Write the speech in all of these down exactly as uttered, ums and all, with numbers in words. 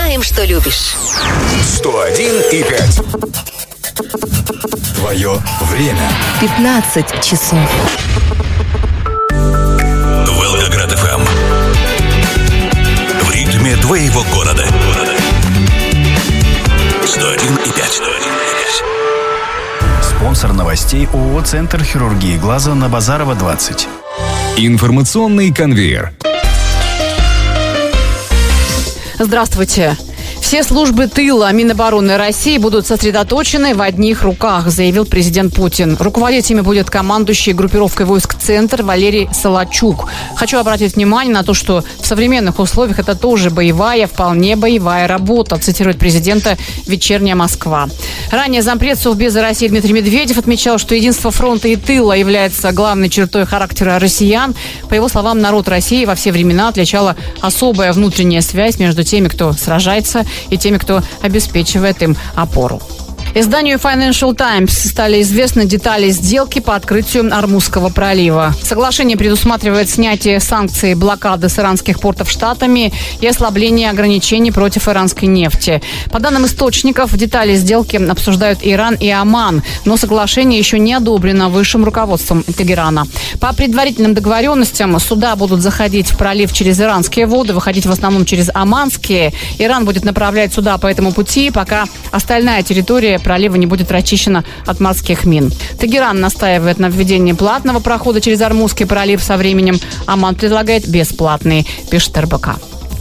знаем, что любишь. сто один и пять. Твое время. пятнадцать часов. Волгоград эф эм. В ритме твоего города. сто один и пять. Спонсор новостей ООО «Центр хирургии глаза» на Базарова, двадцать. Информационный конвейер. Здравствуйте. Все службы тыла Минобороны России будут сосредоточены в одних руках, заявил президент Путин. Руководить ими будет командующий группировкой войск «Центр» Валерий Солочук. Хочу обратить внимание на то, что в современных условиях это тоже боевая, вполне боевая работа, цитирует президента «Вечерняя Москва». Ранее зампред Совбеза России Дмитрий Медведев отмечал, что единство фронта и тыла является главной чертой характера россиян. По его словам, народ России во все времена отличала особая внутренняя связь между теми, кто сражается, и теми, кто обеспечивает им опору. Изданию Financial Times стали известны детали сделки по открытию Ормузского пролива. Соглашение предусматривает снятие санкций блокады с иранских портов Штатами и ослабление ограничений против иранской нефти. По данным источников, детали сделки обсуждают Иран и Оман, но соглашение еще не одобрено высшим руководством Тегерана. По предварительным договоренностям суда будут заходить в пролив через иранские воды, выходить в основном через оманские. Иран будет направлять суда по этому пути, пока остальная территория пролива не будет расчищена от морских мин. Тегеран настаивает на введении платного прохода через Ормузский пролив со временем. Оман предлагает бесплатный, пишет эр бэ ка.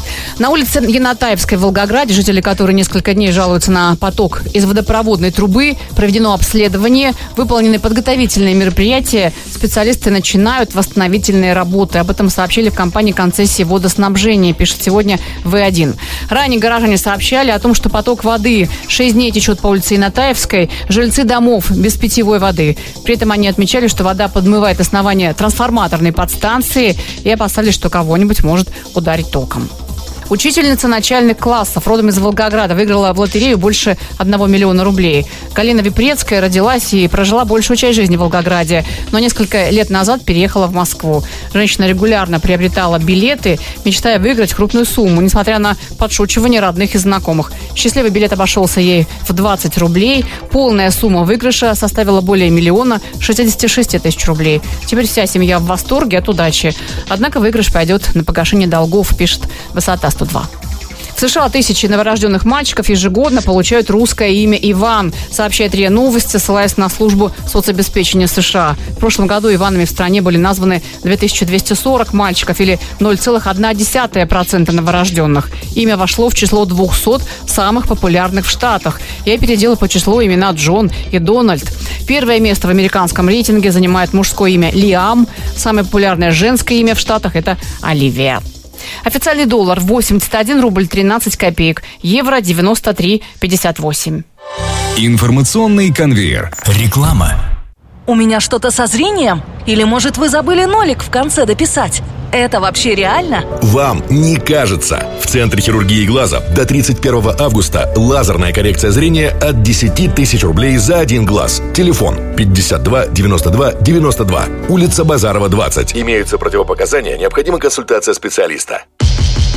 На улице Янатаевской в Волгограде, жители которой несколько дней жалуются на поток из водопроводной трубы, проведено обследование, выполнены подготовительные мероприятия, специалисты начинают восстановительные работы. Об этом сообщили в компании концессии водоснабжения, пишет сегодня вэ один. Ранее горожане сообщали о том, что поток воды шесть дней течет по улице Янатаевской, жильцы домов без питьевой воды. При этом они отмечали, что вода подмывает основание трансформаторной подстанции и опасались, что кого-нибудь может ударить током. Учительница начальных классов родом из Волгограда выиграла в лотерею больше одного миллиона рублей. Галина Випрецкая родилась и прожила большую часть жизни в Волгограде, но несколько лет назад переехала в Москву. Женщина регулярно приобретала билеты, мечтая выиграть крупную сумму, несмотря на подшучивание родных и знакомых. Счастливый билет обошелся ей в двадцать рублей. Полная сумма выигрыша составила более миллиона шестидесяти шести тысяч рублей. Теперь вся семья в восторге от удачи. Однако выигрыш пойдет на погашение долгов, пишет «Высота сто два». В США тысячи новорожденных мальчиков ежегодно получают русское имя Иван, сообщает РИА Новости, ссылаясь на службу соцобеспечения США. В прошлом году Иванами в стране были названы две тысячи двести сорок мальчиков, или ноль целых одна десятая процента новорожденных. Имя вошло в число двухсот самых популярных в Штатах и опередило по числу имена Джон и Дональд. Первое место в американском рейтинге занимает мужское имя Лиам. Самое популярное женское имя в Штатах – это Оливия. Официальный доллар восемьдесят один рубль тринадцать копеек, евро девяносто три пятьдесят восемь. Информационный конвейер. Реклама. У меня что-то со зрением? Или, может, вы забыли нолик в конце дописать? Это вообще реально? Вам не кажется. В Центре хирургии глаза до тридцать первого августа лазерная коррекция зрения от десяти тысяч рублей за один глаз. Телефон пятьдесят два девяносто два девяносто два. Улица Базарова, двадцать. Имеются противопоказания, необходима консультация специалиста.